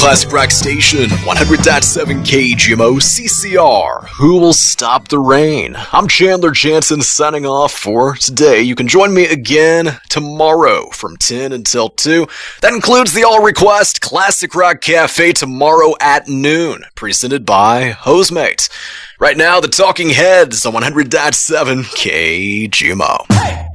classic rock station, 100.7 KGMO CCR. Who will stop the rain? I'm Chandler Jansen signing off for today. You can join me again tomorrow from 10 until 2. That includes the All Request Classic Rock Cafe tomorrow at noon, presented by Hosemate. Right now, the Talking Heads on 100.7 KGMO. Hey!